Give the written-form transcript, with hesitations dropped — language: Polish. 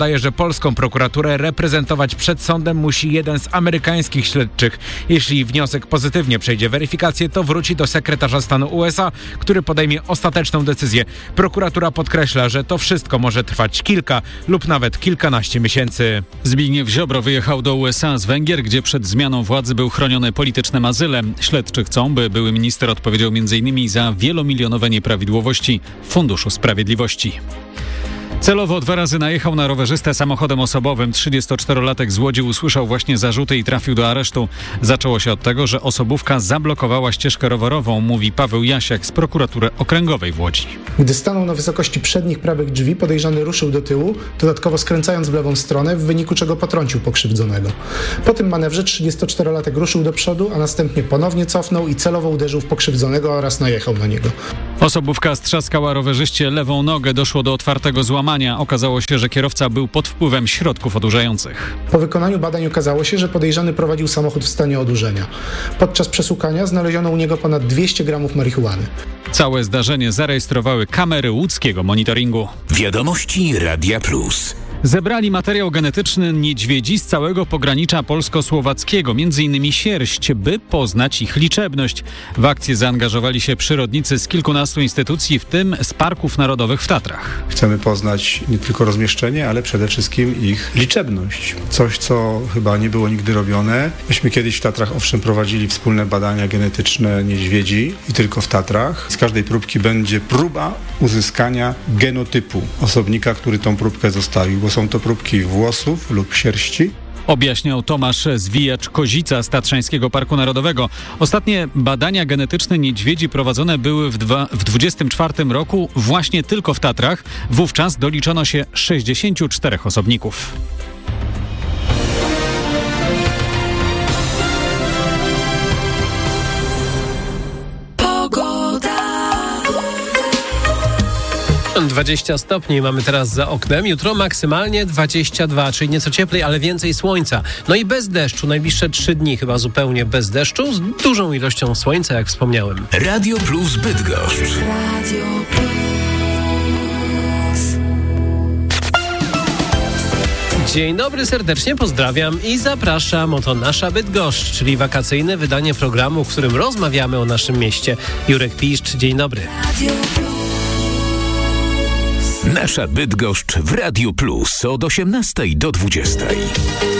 Daje, że polską prokuraturę reprezentować przed sądem musi jeden z amerykańskich śledczych. Jeśli wniosek pozytywnie przejdzie weryfikację, to wróci do sekretarza stanu USA, który podejmie ostateczną decyzję. Prokuratura podkreśla, że to wszystko może trwać kilka lub nawet kilkanaście miesięcy. Zbigniew Ziobro wyjechał do USA z Węgier, gdzie przed zmianą władzy był chroniony politycznym azylem. Śledczy chcą, by były minister odpowiedział m.in. za wielomilionowe nieprawidłowości w Funduszu Sprawiedliwości. Celowo 2 razy najechał na rowerzystę samochodem osobowym. 34-latek z Łodzi usłyszał właśnie zarzuty i trafił do aresztu. Zaczęło się od tego, że osobówka zablokowała ścieżkę rowerową, mówi Paweł Jasiak z prokuratury okręgowej w Łodzi. Gdy stanął na wysokości przednich prawych drzwi, podejrzany ruszył do tyłu, dodatkowo skręcając w lewą stronę, w wyniku czego potrącił pokrzywdzonego. Po tym manewrze 34-latek ruszył do przodu, a następnie ponownie cofnął i celowo uderzył w pokrzywdzonego oraz najechał na niego. Osobówka strzaskała rowerzyście lewą nogę, doszło do otwartego złamania. Okazało się, że kierowca był pod wpływem środków odurzających. Po wykonaniu badań okazało się, że podejrzany prowadził samochód w stanie odurzenia. Podczas przeszukania znaleziono u niego ponad 200 gramów marihuany. Całe zdarzenie zarejestrowały kamery łódzkiego monitoringu. Wiadomości Radia Plus. Zebrali materiał genetyczny niedźwiedzi z całego pogranicza polsko-słowackiego, m.in. sierść, by poznać ich liczebność. W akcję zaangażowali się przyrodnicy z kilkunastu instytucji, w tym z parków narodowych w Tatrach. Chcemy poznać nie tylko rozmieszczenie, ale przede wszystkim ich liczebność. Coś, co chyba nie było nigdy robione. Myśmy kiedyś w Tatrach owszem prowadzili wspólne badania genetyczne niedźwiedzi i tylko w Tatrach. Z każdej próbki będzie próba uzyskania genotypu osobnika, który tą próbkę zostawił, bo są to próbki włosów lub sierści. Objaśniał Tomasz Zwijacz-Kozica z Tatrzańskiego Parku Narodowego. Ostatnie badania genetyczne niedźwiedzi prowadzone były w 2024 roku właśnie tylko w Tatrach. Wówczas doliczono się 64 osobników. Pogoda. 20 stopni mamy teraz za oknem. Jutro maksymalnie 22, czyli nieco cieplej, ale więcej słońca. No i bez deszczu. Najbliższe 3 dni chyba zupełnie bez deszczu, z dużą ilością słońca, jak wspomniałem. Radio Plus Bydgoszcz. Radio Plus. Dzień dobry, serdecznie pozdrawiam i zapraszam. Oto Nasza Bydgoszcz, czyli wakacyjne wydanie programu, w którym rozmawiamy o naszym mieście. Jurek Piszcz, dzień dobry. Nasza Bydgoszcz w Radiu Plus od 18 do 20.